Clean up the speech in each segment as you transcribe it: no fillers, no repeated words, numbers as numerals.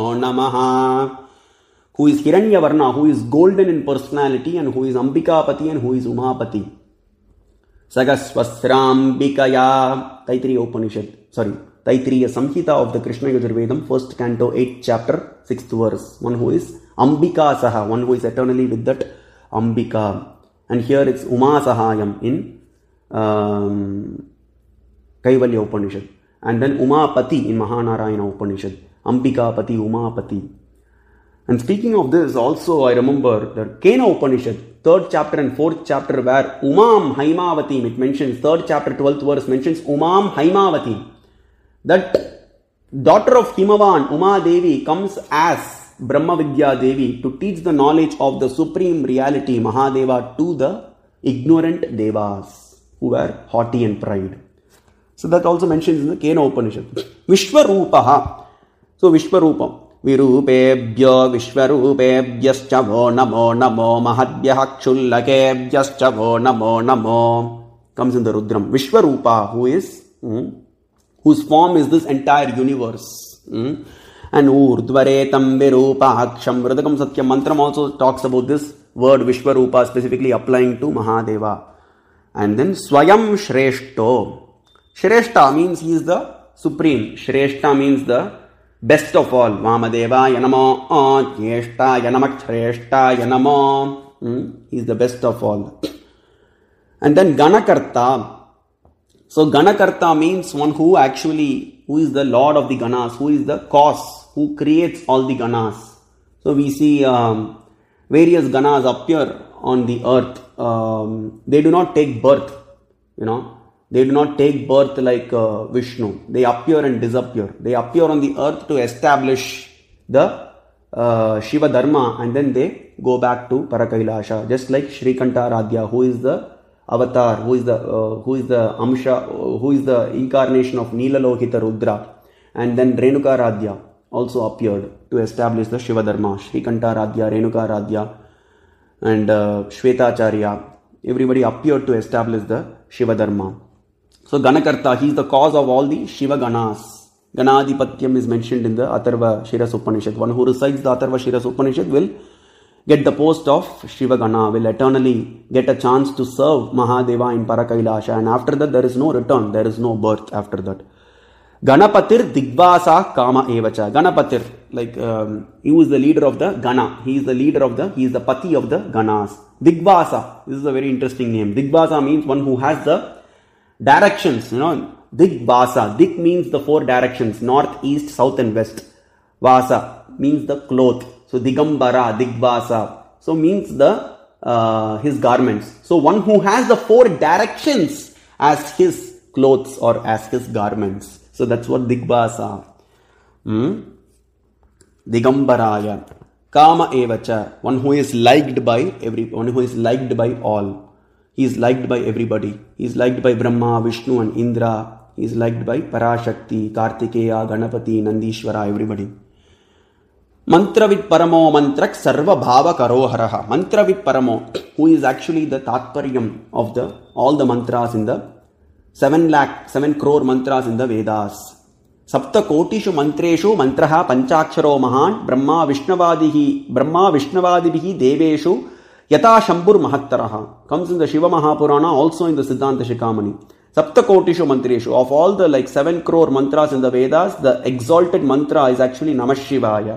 Namaha. Who is Hiranyavarna, who is golden in personality, and who is Ambikapati and who is Umapati. Sagasvasrambikaya. Taittiriya Upanishad. Taittiriya Samhita of the Krishna Yajurvedam, 1st canto, 8th chapter, 6th verse. One who is Ambika Saha, one who is eternally with that Ambika. And here it's Uma Sahayam in Kaivalya Upanishad. And then Umapati in Mahanarayana Upanishad. Ambikapati, Umapati. And speaking of this, also I remember the Kena Upanishad, 3rd chapter and 4th chapter, where Umam Haimavati, it mentions, 3rd chapter, 12th verse mentions Umam Haimavati. That daughter of Himavan, Uma Devi, comes as Brahma Vidya Devi to teach the knowledge of the supreme reality, Mahadeva, to the ignorant Devas who were haughty and pride. So that also mentions in the Kena Upanishad. Vishwarupaha. So Vishwarupa. Virupebhyo Vishwarupebhyascha vo namo namo mahadhyah kshulakebhyascha vo namo namo. Comes in the Rudram. Vishwarupa, who is whose form is this entire universe. And Urdhvaretam Virupaksham. Vridakam Satyam Mantram also talks about this word Vishwarupa, specifically applying to Mahadeva. And then Swayam Shreshto. Shreshta means he is the supreme. Shreshta means the best of all. Vamadeva Yanamo Jeshta Yanamak Shreshta Yanamo. He is the best of all. And then Ganakarta. So Ganakarta means one who is the Lord of the Ganas, who is the cause, who creates all the Ganas. So we see various Ganas appear on the earth. They do not take birth, They do not take birth like Vishnu. They appear and disappear. They appear on the earth to establish the Shiva Dharma, and then they go back to Parakailasha. Just like Shrikanta Radhya, who is the avatar, who is the Amsha, who is the incarnation of Nilalohita Rudra. And then Renuka Radhya also appeared to establish the Shiva Dharma. Shrikanta Radhya, Renuka Radhya, and Shvetacharya. Everybody appeared to establish the Shiva Dharma. So Ganakarta, he is the cause of all the Shiva Ganas. Ganadipatyam is mentioned in the Atharva Shiras Upanishad. One who recites the Atharva Shiras Upanishad will get the post of Shiva Gana, will eternally get a chance to serve Mahadeva in Parakailasha, and after that there is no return, there is no birth after that. Ganapatir Digvasa Kama Evacha. Ganapatir, he was the leader of the Gana. He is the Pati of the Ganas. Digvasa, this is a very interesting name. Digvasa means one who has the directions, Digvasa. Dig means the 4 directions, north, east, south and west. Vasa means the cloth. So Digambara, Digvasa. So means his garments. So one who has the 4 directions as his clothes or as his garments. So that's what Digvasa. Digambaraya. Kama Evacha. One who is liked by all. He is liked by everybody. He is liked by Brahma, Vishnu and Indra. He is liked by Parashakti, Kartikeya, Ganapati, Nandishwara, everybody. Mantravid Paramo Mantrak Sarva Bhava Karoharaha. Mantravid Paramo, who is actually the Tatparyam of all the mantras in the 7 crore mantras in the Vedas. Sapta Kotishu Mantreshu Mantraha Panchaksharo Mahan Brahma Vishnavadihi Deveshu Yata Shambhur Mahattaraha. Comes in the Shiva Mahapurana, also in the Siddhanta Shikamani. Sapta Kotishu Mantreshu. Of all the 7 crore mantras in the Vedas, the exalted mantra is actually Namah Shivaya.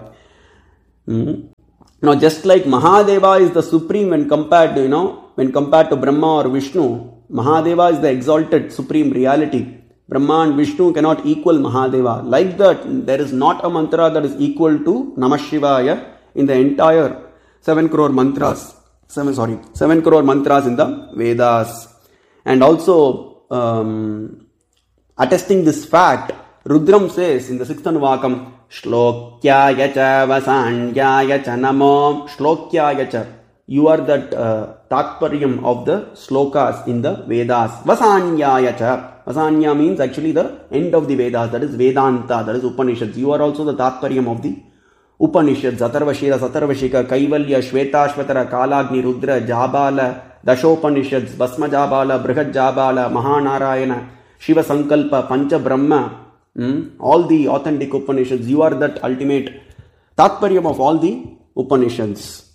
Now, just like Mahadeva is the supreme when compared to Brahma or Vishnu, Mahadeva is the exalted supreme reality. Brahma and Vishnu cannot equal Mahadeva. Like that, there is not a mantra that is equal to Namah Shivaya in the entire 7 crore mantras. 7 crore mantras in the Vedas. And also, attesting this fact, Rudram says in the 6th Anuvakam, Shlokyaya cha Vasanjaya cha namo. Shlokyaya cha. You are that Tatparyam of the Shlokas in the Vedas. Vasanyaya cha. Vasanya means actually the end of the Vedas. That is Vedanta. That is Upanishads. You are also the Tatparyam of the Upanishads. Atharvashira, Satharvashika, Kaivalya, Shvetashvatara, Kalagni, Rudra, Jabala, Dashopanishads, Basma Jabala, Brihad Jabala, Mahanarayana, Shiva Sankalpa, Pancha Brahma, all the authentic Upanishads. You are that ultimate Tatparyam of all the Upanishads.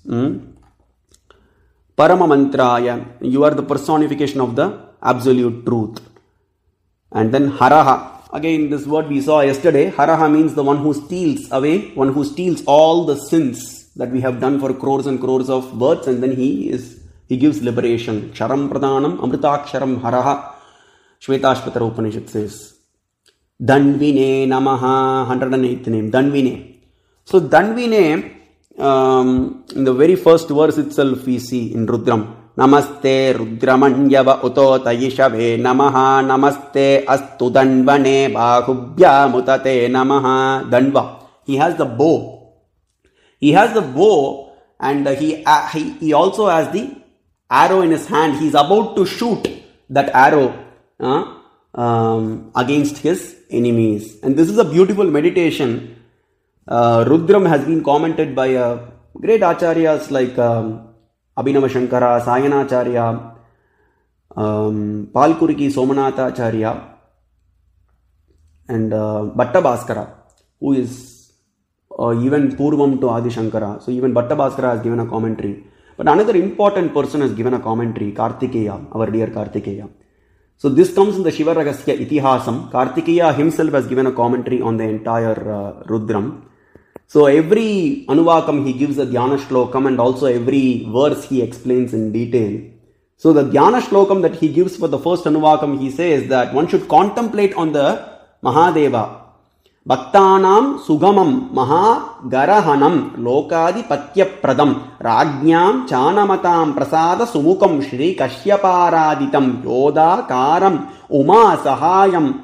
Paramamantraya, you are the personification of the absolute truth. And then Haraha. Again, this word we saw yesterday. Haraha means the one who steals away, one who steals all the sins that we have done for crores and crores of births, and then he gives liberation. Ksharam pradhanam amritaksharam haraha. Shvetashvatara Upanishad says. Danvine namaha, 108th name. Danvine. So Danvine, in the very first verse itself we see in Rudram. Namaste Rudramanyava Uto Tayishave Namaha Namaste Astu Danvane Bahubhya Mutate Namaha. Danva. He has the bow. He has the bow, and he also has the arrow in his hand. He is about to shoot that arrow against his enemies. And this is a beautiful meditation. Rudram has been commented by great acharyas like Abhinava Shankara, Sayanacharya, Palkuriki Somanatacharya, and Bhatta Bhaskara, who is even Purvam to Adi Shankara. So even Bhatta Bhaskara has given a commentary. But another important person has given a commentary, Kartikeya, our dear Kartikeya. So this comes in the Shiva Ragasya Itihasam. Kartikeya himself has given a commentary on the entire Rudram. So every Anuvakam he gives a Dhyana Shlokam, and also every verse he explains in detail. So the Dhyana Shlokam that he gives for the first Anuvakam, he says that one should contemplate on the Mahadeva. Bhaktanam Sugamam Maha Garahanam Lokadi Patya Pradam Rajnyam Chanamatam Prasada Sumukam Shri Kashyapārāditam Yoda Karam Uma Sahayam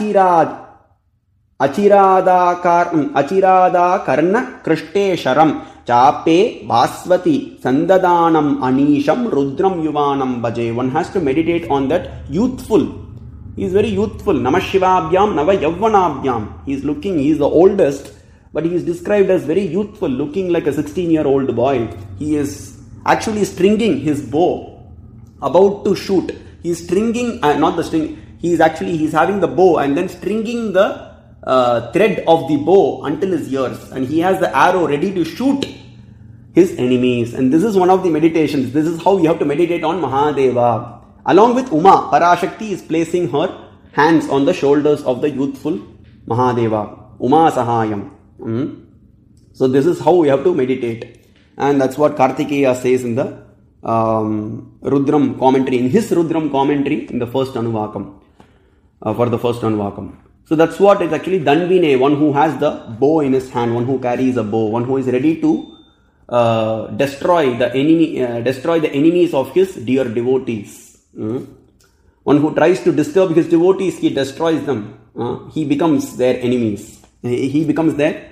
Achirada Karna Krishtesharam Chape Bhaswati Sandadanam Anisham Rudram Yuvanam Bhaje. One has to meditate on that youthful. He is very youthful. Namashivabhyam Nava Yavvanabhyam. He is the oldest, but he is described as very youthful, looking like a 16-year-old boy. He is actually stringing his bow, about to shoot. He is stringing, not the string, he is having the bow and then stringing the thread of the bow until his ears, and he has the arrow ready to shoot his enemies. And this is one of the meditations. This is how you have to meditate on Mahadeva. Along with Uma, Parashakti is placing her hands on the shoulders of the youthful Mahadeva. Uma Sahayam. So this is how we have to meditate. And that's what Kartikeya says in the Rudram commentary, in his Rudram commentary in the first Anuvakam. For the first Anuvakam. So that's what is actually Danvine, one who has the bow in his hand, one who carries a bow, one who is ready to destroy the enemies of his dear devotees. One who tries to disturb his devotees, he destroys them. He becomes their enemies. He becomes the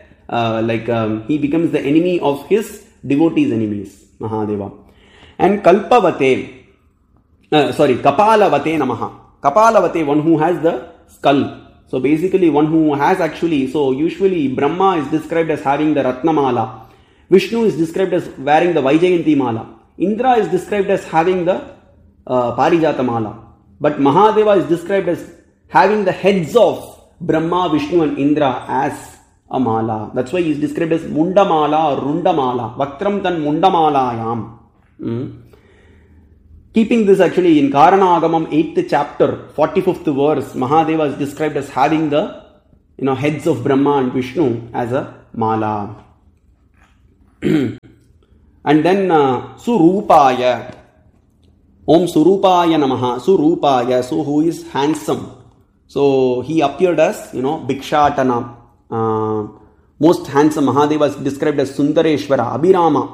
enemy of his devotees' enemies. Mahadeva. And Kapalavate Namaha. Kapalavate, one who has the skull. So basically one who has so usually Brahma is described as having the Ratnamala. Vishnu is described as wearing the Vaijayanti Mala. Indra is described as having the Parijata Mala. But Mahadeva is described as having the heads of Brahma, Vishnu and Indra as a mala. That's why he is described as Mundamala or Rundamala. Vaktram tan Mundamalayam. Keeping this actually in Karana-agamam 8th chapter, 45th verse, Mahadeva is described as having the heads of Brahma and Vishnu as a mala. And then Surupaya. Om Surupaya Namaha. Surupaya, so who is handsome. So he appeared as, Bhikshatana. Most handsome. Mahadeva is described as Sundareshwara, Abhirama.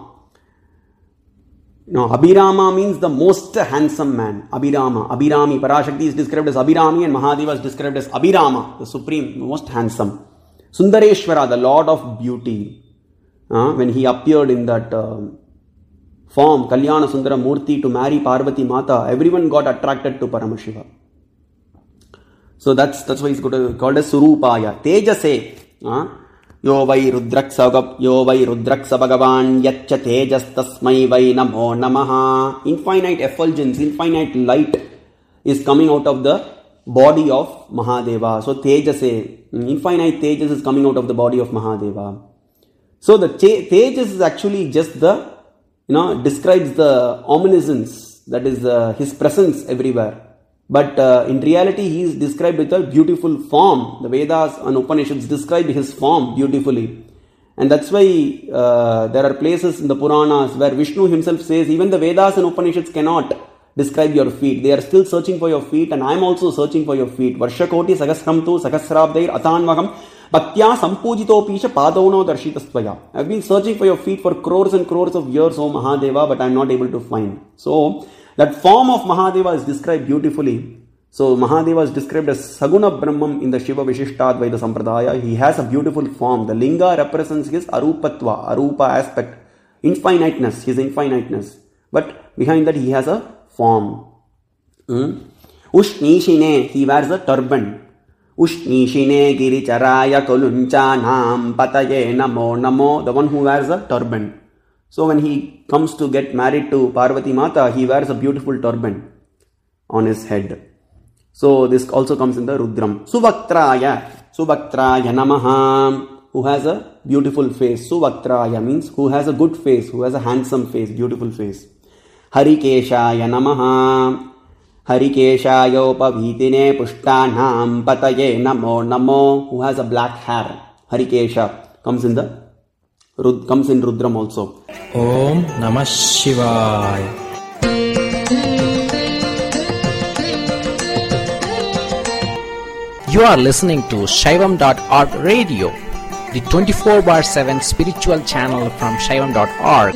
Abhirama means the most handsome man. Abhirami. Parashakti is described as Abhirami and Mahadeva is described as Abhirama, the supreme, most handsome. Sundareshwara, the Lord of beauty. When he appeared in that form, Kalyana Sundara Murti, to marry Parvati Mata, everyone got attracted to Paramashiva. So that's why he's called as Surupaya. Tejase. Yo vai Rudraksha Bhagavan Yaccha Tejas Tasmai vai Namo Namaha. Infinite effulgence, infinite light is coming out of the body of Mahadeva. So Tejase, infinite Tejas is coming out of the body of Mahadeva. So the Tejas is actually just the, describes the omniscience, that is his presence everywhere. But in reality, he is described with a beautiful form. The Vedas and Upanishads describe his form beautifully. And that's why there are places in the Puranas where Vishnu himself says, even the Vedas and Upanishads cannot describe your feet. They are still searching for your feet, and I am also searching for your feet. Varshakoti sagasram tu sagasrabdair atanvagam bhaktya sampujitopisha padauno darshitastvaya. I have been searching for your feet for crores and crores of years, O Mahadeva, but I am not able to find. So, that form of Mahadeva is described beautifully. So, Mahadeva is described as Saguna Brahman in the Shiva Vishishtadvaita Sampradaya. He has a beautiful form. The Linga represents his Arupatva, Arupa aspect, infiniteness, his infiniteness. But behind that, he has a form. Ushnishine, he wears a turban. Ushnishine giricharaya kolunchanam pataye namo namo, the one who wears a turban. So when he comes to get married to Parvati Mata, he wears a beautiful turban on his head. So this also comes in the Rudram. Suvaktraya namaha, who has a beautiful face. Suvaktraya means who has a good face, who has a handsome face, beautiful face. Harikeshaya namaha, Harikeshaya upavitine pushtanam pataye namo namo, who has a black hair. Harikesha comes in Rudram also. Om Namah Shivaya. You are listening to Shaivam.org radio, the 24/7 spiritual channel from Shaivam.org.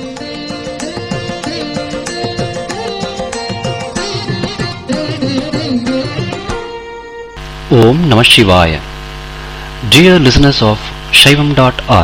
Om Namah Shivaya. Dear listeners of Shaivam.org,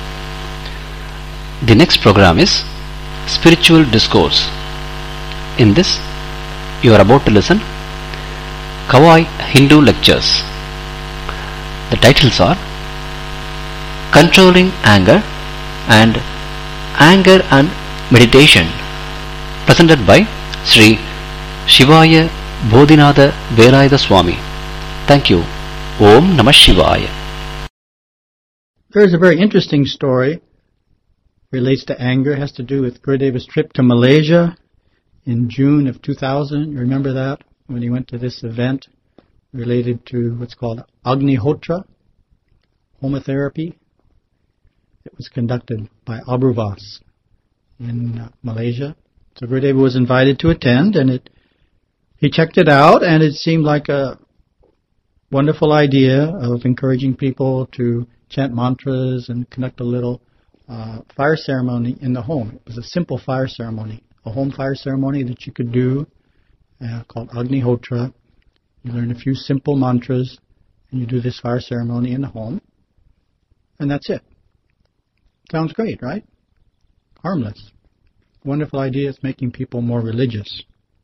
the next program is Spiritual Discourse. In this, you are about to listen Kawai Hindu Lectures. The titles are Controlling Anger and Anger and Meditation, presented by Sri Shivaya Bodhinatha Velayatha Swami. Thank you. Om Namah Shivaya. There is a very interesting story, relates to anger, has to do with Gurudeva's trip to Malaysia in June of 2000. You remember that? When he went to this event related to what's called Agnihotra, homotherapy. It was conducted by Abruvas in Malaysia. So Gurudeva was invited to attend, and he checked it out, and it seemed like a wonderful idea of encouraging people to chant mantras and conduct a little fire ceremony in the home. It was a simple fire ceremony, a home fire ceremony that you could do called Agnihotra. You learn a few simple mantras, and you do this fire ceremony in the home, and that's it. Sounds great, right? Harmless. Wonderful idea. It's making people more religious.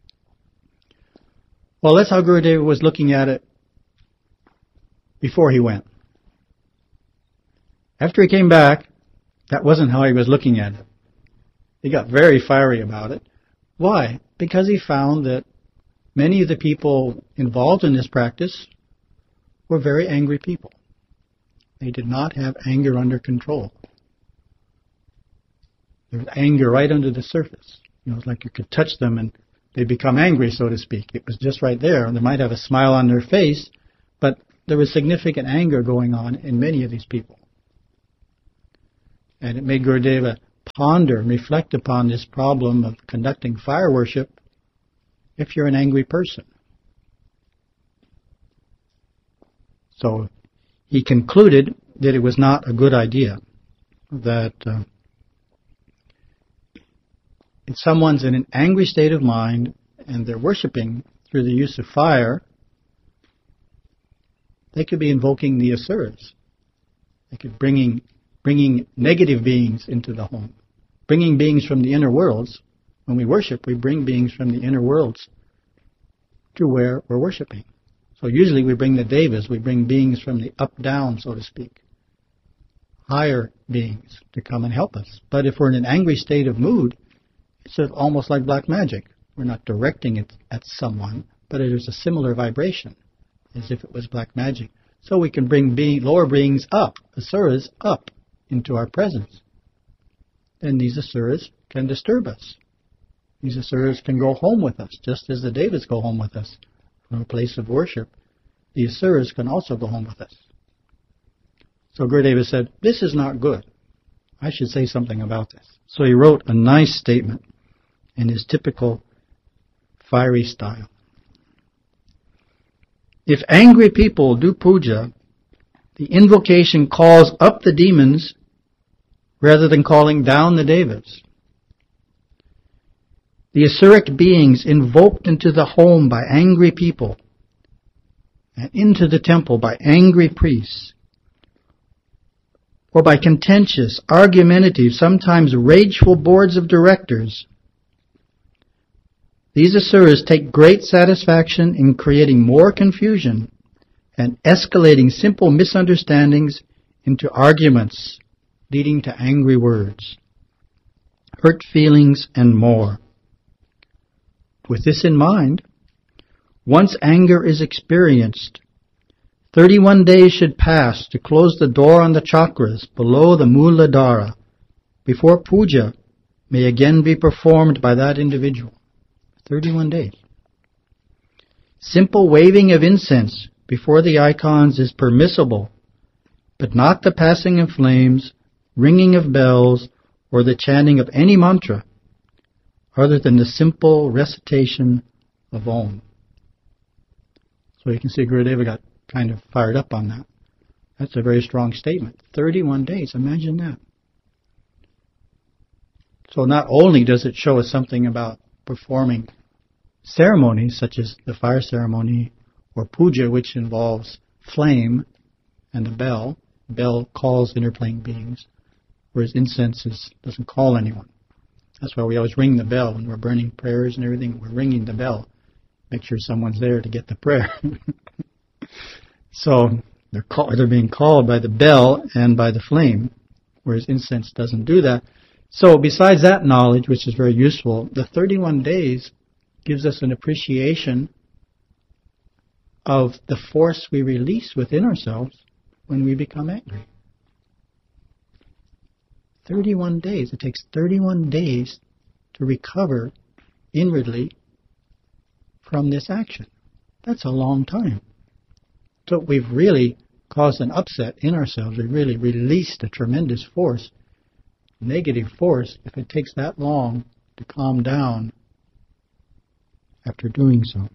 Well, that's how Gurudeva was looking at it before he went. After he came back, that wasn't how he was looking at it. He got very fiery about it. Why? Because he found that many of the people involved in this practice were very angry people. They did not have anger under control. There was anger right under the surface. It's like you could touch them and they'd become angry, so to speak. It was just right there. They might have a smile on their face, but there was significant anger going on in many of these people. And it made Gurudeva ponder and reflect upon this problem of conducting fire worship if you're an angry person. So he concluded that it was not a good idea, that if someone's in an angry state of mind and they're worshiping through the use of fire, they could be invoking the asuras. They could bringing negative beings into the home, bringing beings from the inner worlds. When we worship, we bring beings from the inner worlds to where we're worshiping. So usually we bring the devas, we bring beings from the up-down, so to speak, higher beings to come and help us. But if we're in an angry state of mood, it's almost like black magic. We're not directing it at someone, but it is a similar vibration as if it was black magic. So we can bring lower beings up, asuras up, into our presence, then these asuras can disturb us. These asuras can go home with us, just as the devas go home with us from a place of worship. The asuras can also go home with us. So Gurudeva said, this is not good. I should say something about this. So he wrote a nice statement in his typical fiery style. If angry people do puja, the invocation calls up the demons rather than calling down the devas. The asuric beings invoked into the home by angry people and into the temple by angry priests, or by contentious, argumentative, sometimes rageful boards of directors, these asuras take great satisfaction in creating more confusion and escalating simple misunderstandings into arguments leading to angry words, hurt feelings, and more. With this in mind, once anger is experienced, 31 days should pass to close the door on the chakras below the Muladhara before puja may again be performed by that individual. 31 days. Simple waving of incense before the icons is permissible, but not the passing of flames, ringing of bells, or the chanting of any mantra other than the simple recitation of Om. So you can see Gurudeva got kind of fired up on that. That's a very strong statement. 31 days, imagine that. So not only does it show us something about performing ceremonies such as the fire ceremony or puja, which involves flame and the bell. Bell calls interplaying beings, whereas incense doesn't call anyone. That's why we always ring the bell when we're burning prayers and everything. We're ringing the bell. Make sure someone's there to get the prayer. So they're being called by the bell and by the flame, whereas incense doesn't do that. So besides that knowledge, which is very useful, the 31 days gives us an appreciation of the force we release within ourselves when we become angry. 31 days. It takes 31 days to recover inwardly from this action. That's a long time. So we've really caused an upset in ourselves. We've really released a tremendous force, negative force, if it takes that long to calm down after doing so.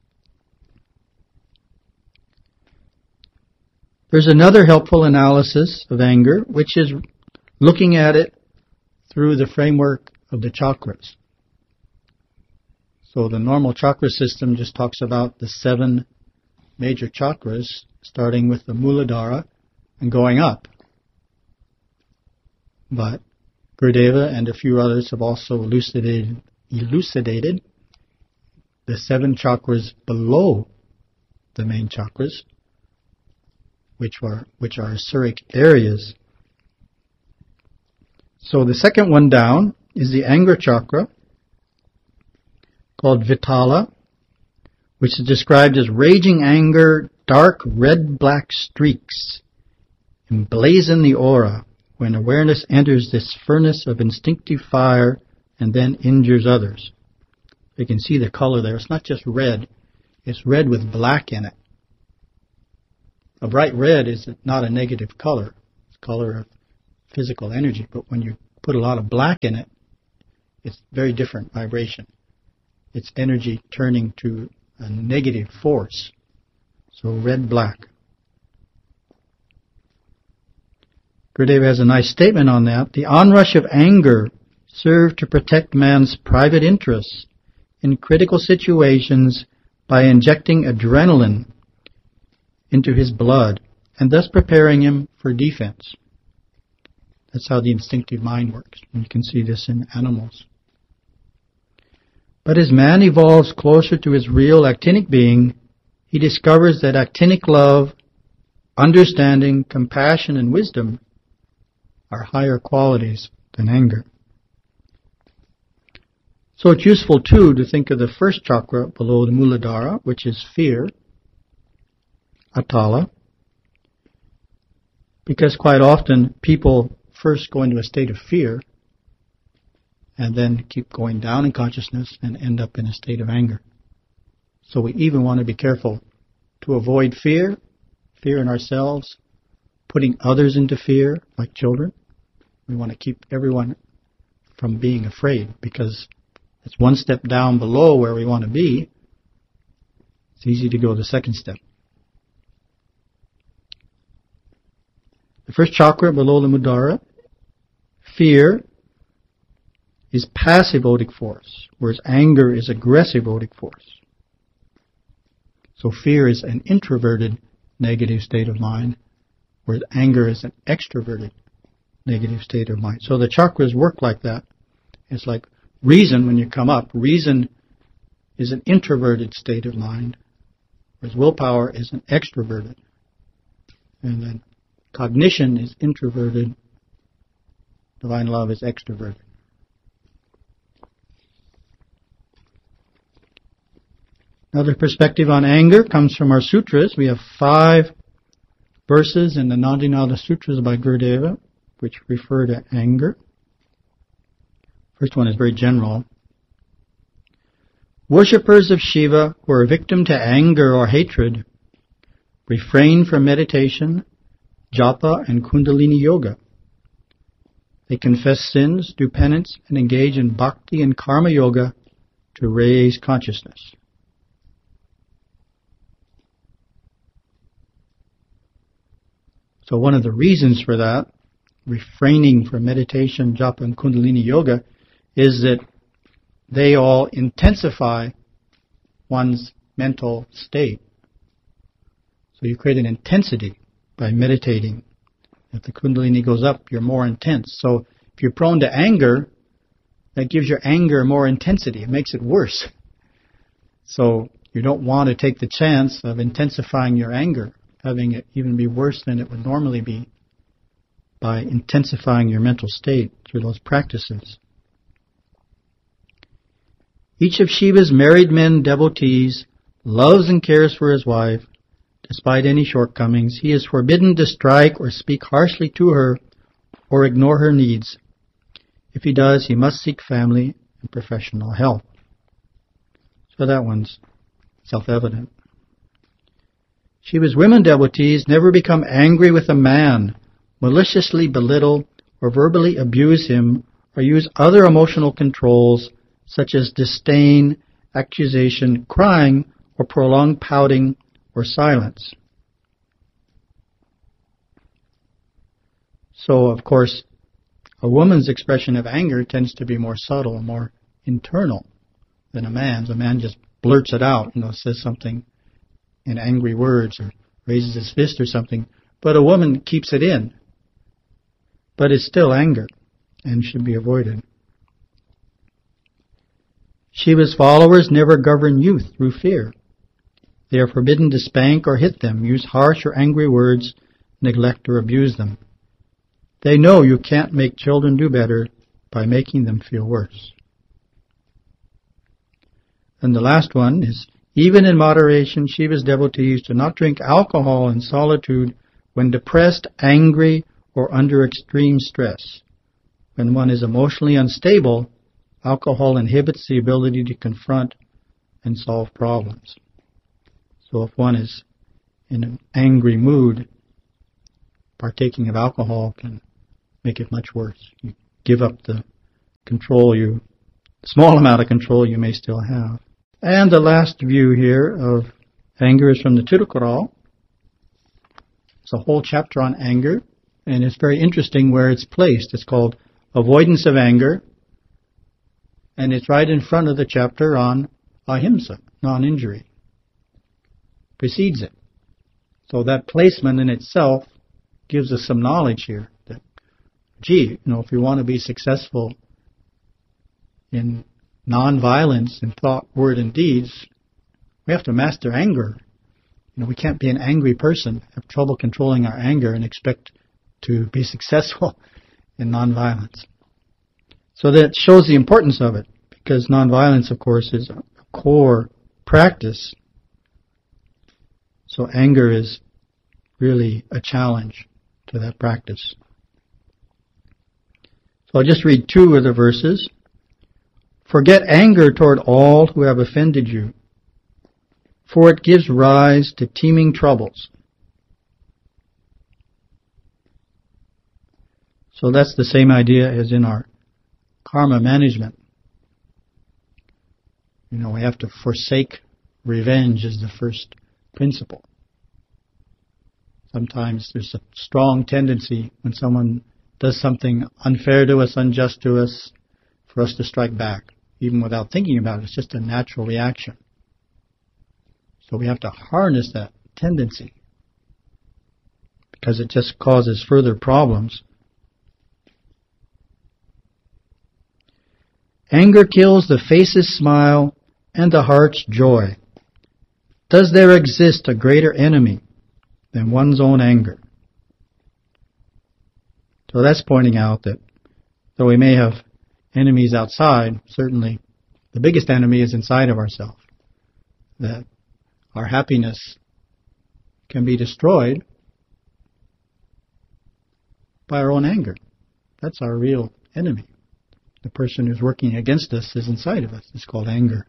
There's another helpful analysis of anger, which is looking at it through the framework of the chakras. So the normal chakra system just talks about the 7 major chakras, starting with the Muladhara and going up. But Gurudeva and a few others have also elucidated the 7 chakras below the main chakras, which are asuric areas. So the second one down is the anger chakra, called Vitala, which is described as raging anger, dark red-black streaks emblazon the aura when awareness enters this furnace of instinctive fire and then injures others. You can see the color there. It's not just red. It's red with black in it. A bright red is not a negative color. It's a color of physical energy. But when you put a lot of black in it, it's very different vibration. It's energy turning to a negative force. So red-black. Gurudeva has a nice statement on that. The onrush of anger served to protect man's private interests in critical situations by injecting adrenaline into his blood and thus preparing him for defense. That's how the instinctive mind works. And you can see this in animals. But as man evolves closer to his real actinic being, he discovers that actinic love, understanding, compassion, and wisdom are higher qualities than anger. So it's useful, too, to think of the first chakra below the Muladhara, which is fear, Atala, because quite often people first go into a state of fear and then keep going down in consciousness and end up in a state of anger. So we even want to be careful to avoid fear in ourselves, putting others into fear, like children. We want to keep everyone from being afraid, because it's one step down below where we want to be. It's easy to go the second step. The first chakra below the Muladhara, fear, is passive odic force, whereas anger is aggressive odic force. So fear is an introverted negative state of mind, whereas anger is an extroverted negative state of mind. So the chakras work like that. It's like reason, when you come up, reason is an introverted state of mind, whereas willpower is an extroverted. And then cognition is introverted, divine love is extroverted. Another perspective on anger comes from our sutras. We have 5 verses in the Nandinada Sutras by Gurudeva which refer to anger. First one is very general. Worshippers of Shiva who are victim to anger or hatred refrain from meditation, japa, and kundalini yoga. They confess sins, do penance, and engage in bhakti and karma yoga to raise consciousness. So one of the reasons for that, refraining from meditation, japa, and kundalini yoga, is that they all intensify one's mental state. So you create an intensity by meditating. If the kundalini goes up, you're more intense. So if you're prone to anger, that gives your anger more intensity. It makes it worse. So you don't want to take the chance of intensifying your anger, having it even be worse than it would normally be, by intensifying your mental state through those practices. Each of Shiva's married men devotees loves and cares for his wife. Despite any shortcomings, he is forbidden to strike or speak harshly to her or ignore her needs. If he does, he must seek family and professional help. So that one's self-evident. Shiva's women devotees never become angry with a man, maliciously belittle or verbally abuse him, or use other emotional controls such as disdain, accusation, crying, or prolonged pouting or silence. So, of course, a woman's expression of anger tends to be more subtle, more internal than a man's. A man just blurts it out, says something in angry words or raises his fist or something. But a woman keeps it in. But it's still anger and should be avoided. Shiva's followers never govern youth through fear. They are forbidden to spank or hit them, use harsh or angry words, neglect or abuse them. They know you can't make children do better by making them feel worse. And the last one is, even in moderation, Shiva's devotees do not drink alcohol in solitude when depressed, angry, or under extreme stress. When one is emotionally unstable, alcohol inhibits the ability to confront and solve problems. So if one is in an angry mood, partaking of alcohol can make it much worse. You give up the small amount of control you may still have. And the last view here of anger is from the Tirukkural. It's a whole chapter on anger, and it's very interesting where it's placed. It's called Avoidance of Anger, and it's right in front of the chapter on ahimsa, non-injury. Precedes it. So that placement in itself gives us some knowledge here that, if we want to be successful in non-violence in thought, word, and deeds, we have to master anger. We can't be an angry person, have trouble controlling our anger, and expect to be successful in non-violence. So that shows the importance of it, because non-violence, of course, is a core practice. So anger is really a challenge to that practice. So I'll just read two of the verses. Forget anger toward all who have offended you, for it gives rise to teeming troubles. So that's the same idea as in our karma management. We have to forsake revenge as the first principle. Sometimes there's a strong tendency when someone does something unfair to us, unjust to us, for us to strike back, even without thinking about it. It's just a natural reaction. So we have to harness that tendency, because it just causes further problems. Anger kills the face's smile and the heart's joy. Does there exist a greater enemy than one's own anger? So that's pointing out that though we may have enemies outside, certainly the biggest enemy is inside of ourselves. That our happiness can be destroyed by our own anger. That's our real enemy. The person who's working against us is inside of us. It's called anger.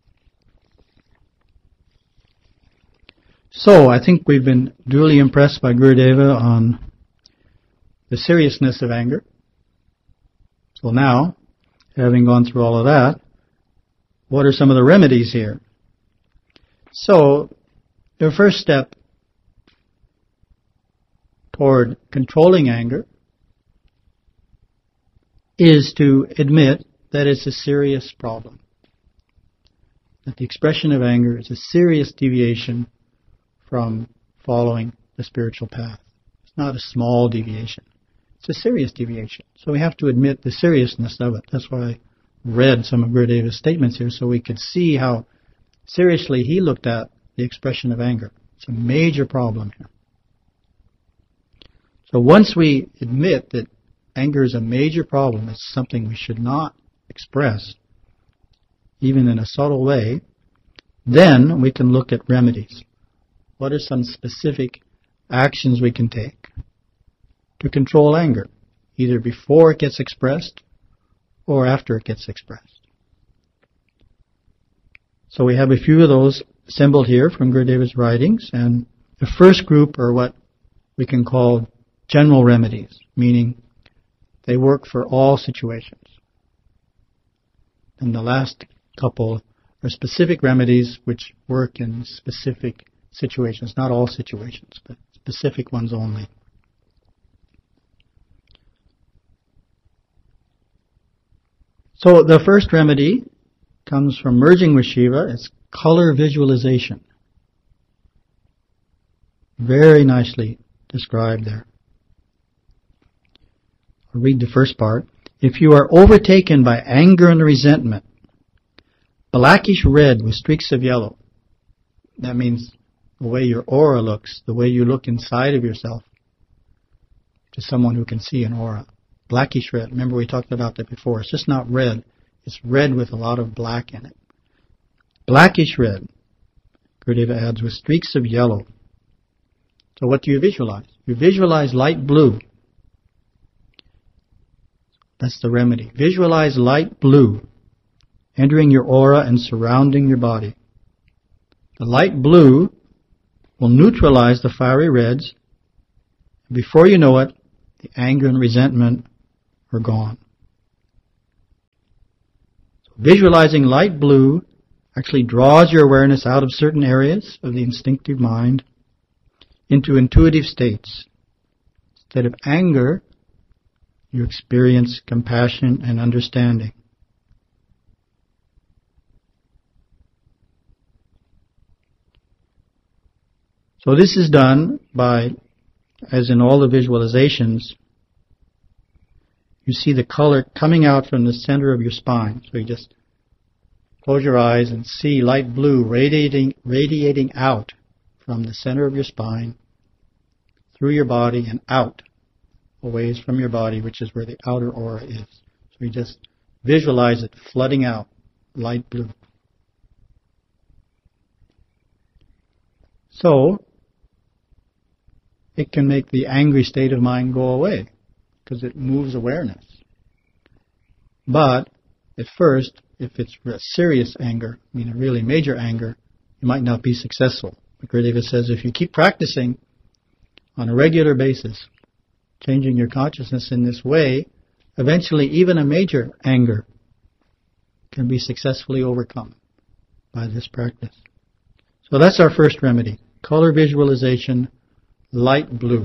So I think we've been duly impressed by Gurudeva on the seriousness of anger. So now, having gone through all of that, what are some of the remedies here? So the first step toward controlling anger is to admit that it's a serious problem. That the expression of anger is a serious deviation from following the spiritual path. It's not a small deviation. It's a serious deviation. So we have to admit the seriousness of it. That's why I read some of Gurudeva's statements here, so we could see how seriously he looked at the expression of anger. It's a major problem here. So once we admit that anger is a major problem, it's something we should not express, even in a subtle way, then we can look at remedies. What are some specific actions we can take to control anger, either before it gets expressed or after it gets expressed? So we have a few of those assembled here from Gurudeva's writings, and the first group are what we can call general remedies, meaning they work for all situations. And the last couple are specific remedies which work in specific situations, not all situations, but specific ones only. So the first remedy comes from merging with Shiva. It's color visualization. Very nicely described there. I'll read the first part. If you are overtaken by anger and resentment, blackish red with streaks of yellow, that means the way your aura looks, the way you look inside of yourself, to someone who can see an aura. Blackish red. Remember we talked about that before. It's just not red. It's red with a lot of black in it. Blackish red, Gurudeva adds, with streaks of yellow. So what do you visualize? You visualize light blue. That's the remedy. Visualize light blue entering your aura and surrounding your body. The light blue will neutralize the fiery reds. Before you know it, the anger and resentment are gone. So visualizing light blue actually draws your awareness out of certain areas of the instinctive mind into intuitive states. Instead of anger, you experience compassion and understanding. So this is done by, as in all the visualizations, you see the color coming out from the center of your spine. So you just close your eyes and see light blue radiating out from the center of your spine, through your body and out, a ways from your body, which is where the outer aura is. So you just visualize it flooding out, light blue. So it can make the angry state of mind go away, because it moves awareness. But at first, if it's a serious anger, I mean a really major anger, you might not be successful. But Gurudeva says if you keep practicing on a regular basis, changing your consciousness in this way, eventually even a major anger can be successfully overcome by this practice. So that's our first remedy. Color visualization, light blue.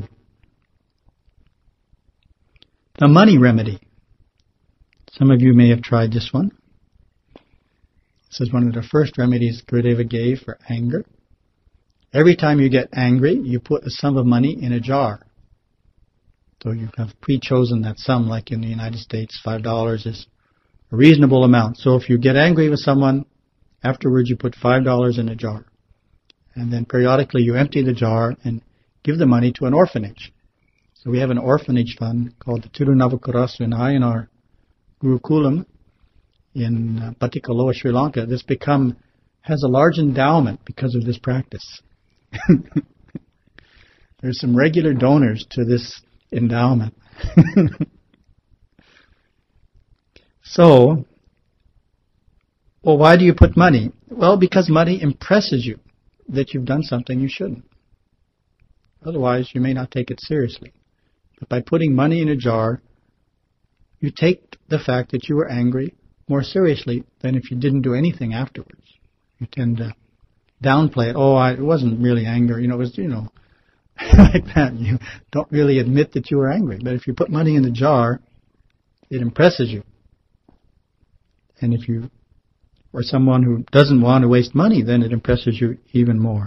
The money remedy. Some of you may have tried this one. This is one of the first remedies Gurudeva gave for anger. Every time you get angry, you put a sum of money in a jar. So you have pre-chosen that sum, like in the United States, $5 is a reasonable amount. So if you get angry with someone, afterwards you put $5 in a jar. And then periodically you empty the jar and give the money to an orphanage. So we have an orphanage fund called the Tirunavakarasu in Ayanar Gurukulam in Patikaloa, Sri Lanka. This has a large endowment because of this practice. There's some regular donors to this endowment. So, well, why do you put money? Well, because money impresses you that you've done something you shouldn't. Otherwise, you may not take it seriously. But by putting money in a jar, you take the fact that you were angry more seriously than if you didn't do anything afterwards. You tend to downplay it. Oh, it wasn't really anger. It was, like that. You don't really admit that you were angry. But if you put money in the jar, it impresses you. And if you are someone who doesn't want to waste money, then it impresses you even more.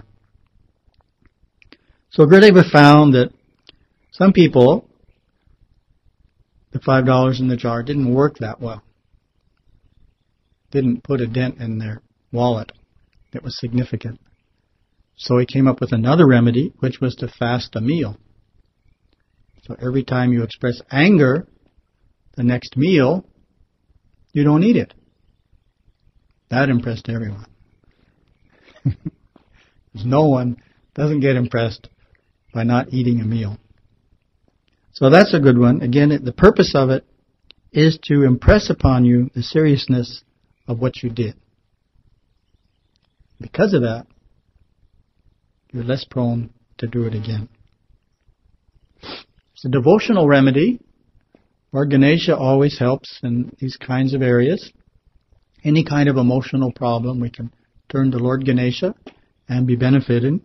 So Gurudeva found that some people, the $5 in the jar didn't work that well. Didn't put a dent in their wallet that was significant. So he came up with another remedy, which was to fast a meal. So every time you express anger, the next meal, you don't eat it. That impressed everyone. No one doesn't get impressed by not eating a meal. So that's a good one. Again, the purpose of it is to impress upon you the seriousness of what you did. Because of that, you're less prone to do it again. It's a devotional remedy. Lord Ganesha always helps in these kinds of areas. Any kind of emotional problem, we can turn to Lord Ganesha and be benefited.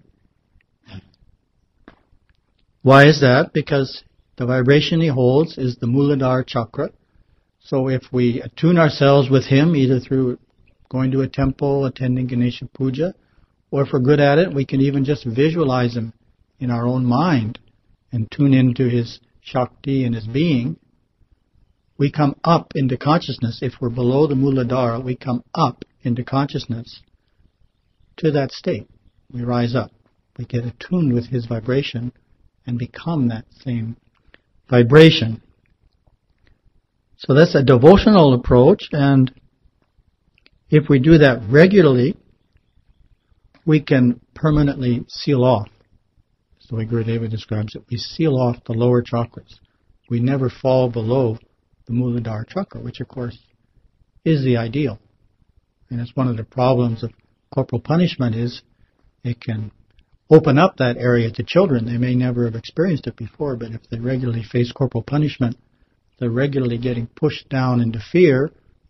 Why is that? Because the vibration he holds is the Muladhara chakra. So if we attune ourselves with him, either through going to a temple, attending Ganesha Puja, or if we're good at it, we can even just visualize him in our own mind and tune into his Shakti and his being. We come up into consciousness. If we're below the Muladhara, we come up into consciousness to that state. We rise up. We get attuned with his vibration and become that same vibration. So that's a devotional approach, and if we do that regularly, we can permanently seal off. That's the way Gurudeva describes it. We seal off the lower chakras. We never fall below the Muladhara chakra, which of course is the ideal. And it's one of the problems of corporal punishment is it can open up that area to children. They may never have experienced it before, but if they regularly face corporal punishment, they're regularly getting pushed down into fear,